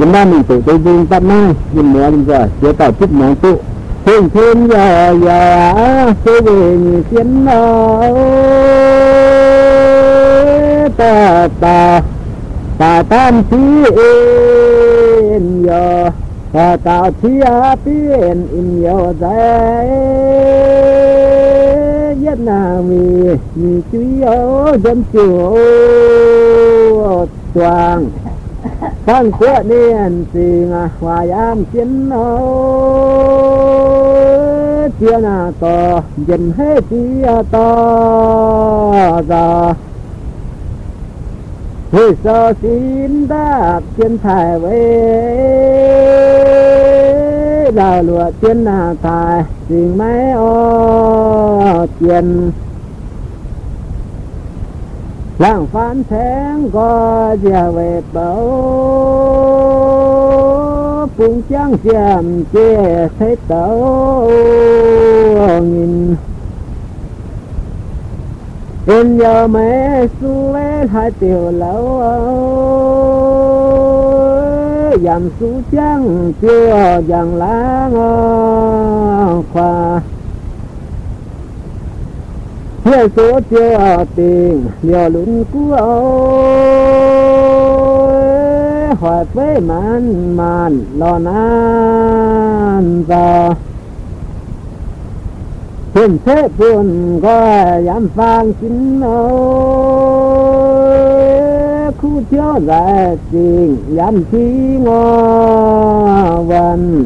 Dân ba mình tự vùng tạm mai dân mùa dân giờ chế tạo chức món tụ thường thêm giờ sẽ về như thiên ta tam thiên giờ ta tạo thiên tiên in giờ dễ nhất là vì chúy ở dân chủ toàn tăng quốc niên tình hòa am chiến chia là to dần hết chia to giờ thì sao xin đáp chiến thải về là lụa chiến là thải tình mấy ô chiến làng phán sáng có giờ về bảo phùng trắng chèm chia thấy tấu nhìn in giờ mấy su lên hai tiểu lâu giảm su trắng chưa dàng lá khoa nhiều số chưa tiền liều lún cú hỏi với màn lo nan giờ thiên thế buồn có dám phang xin khu chiếu dài tình dám chi ngô vần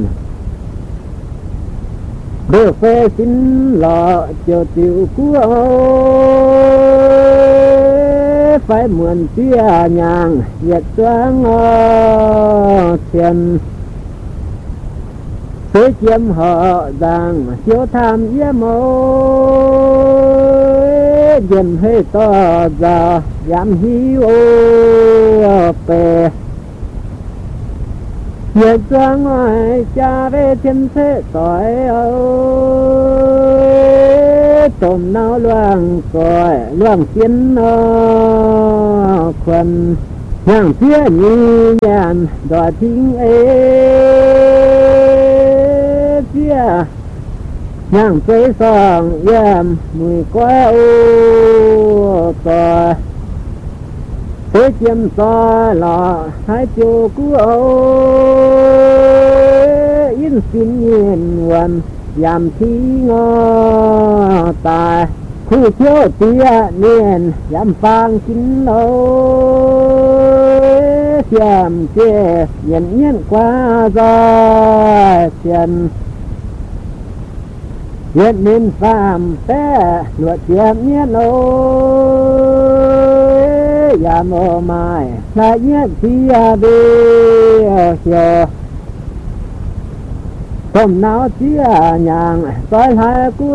được phê xin lọ chiều tiểu cú phải muộn chia nhàng nhiệt choáng tiền thế chiếm họ rằng chiếu tham yếm dần hơi to giờ dám hiu về nhiệt choáng ngoài cha về thiên thế tội tôm nào loang còi loang phiến khuẩn nhàng phía như nhàn đòiทิ้งphía nhàng phế sòng yếm mùi quá ô tòa thế chiếm xóa lọ hai chiều cú yên xin nhiên quần giảm thi ngô tài khu chiếu tía niên giảm phang chín lối xiêm chê nhận nhiên qua rồi tiền hiện nên phàm té luật chiếm nhiên lối giảm ô mai lại nhiên thi bê chiều tôm nào chia nhàng soi hai cú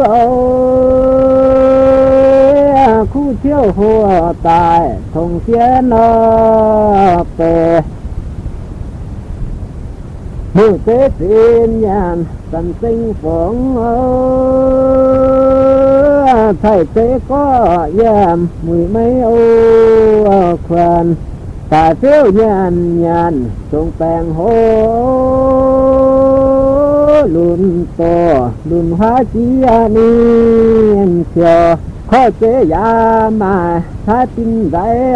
khu chiếu hồ tài thông thiên về mưu tế xin nhàn tận sinh phóng thầy tế có yếm mùi mấy ô khoan tài phiếu nhàn trong bèn hô lùn to lùn hóa chí niên chiều khó chế giá mà thái tin giải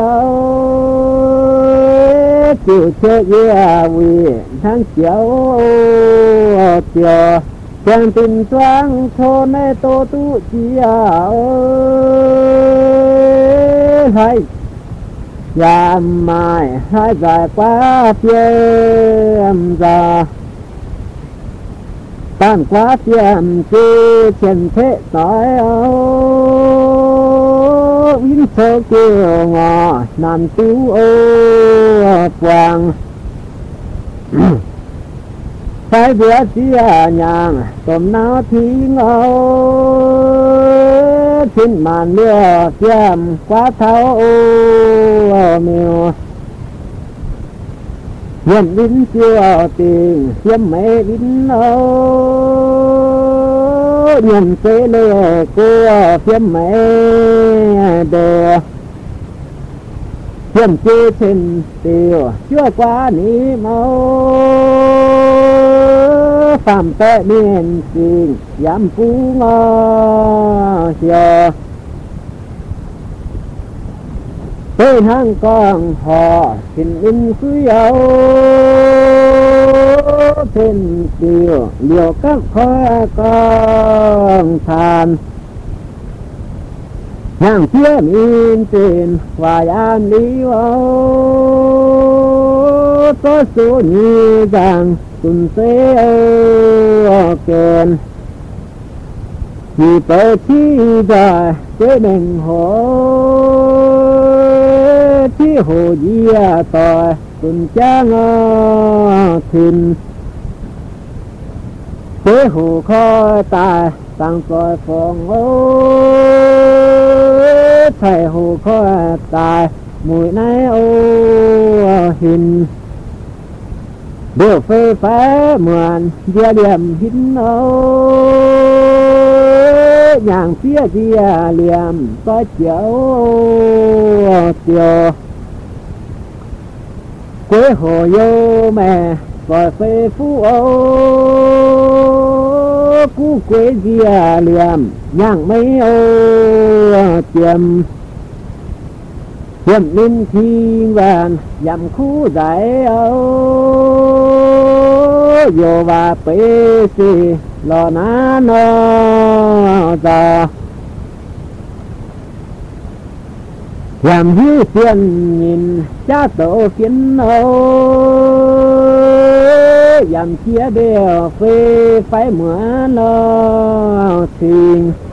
chịu chế gia quỳ tháng chiều chiều chẳng tin choáng thô nê tô tu chia hay giá mai hai giải quá phiêm giờ tan quá phiêm chê chân thế nói vinh sơ kêu ngò nằm cứu quang phải vừa chia nhàng tôm nào thì ngô thiên màn mưa phiêm quá thấu miêu nhận đến chưa tình phiêm mê đến nhận tế lệ cô phiêm mê đồ Thiền chê trên tiêu chưa qua ní mâu phạm tệ miền trình dám phú ngò chiều tên hang con họ xin in suy âu thiên tiêu liều các khoa con than nàng chia in trên và an lý có số như rằng tuần sẽ kèn vì bởi chi ra chế mình hồ chi hồ dìa tòa tuần cha ngơ thìn chế hồ khó tài tăng coi phòng thầy hồ khó tài mùi nay hình điều phê phá mượn địa điểm hình nhàng phía địa liềm có chiếu chiều quế hồ vô mẹ gọi phê phú cú quế địa liềm nhàng mấy tiềm linh thiên vàng dặm khu giải vô và bế xì lò ná nó ra làm hư xuyên nhìn cha tổ kiến dặm chia đều phê phải mưa nó thình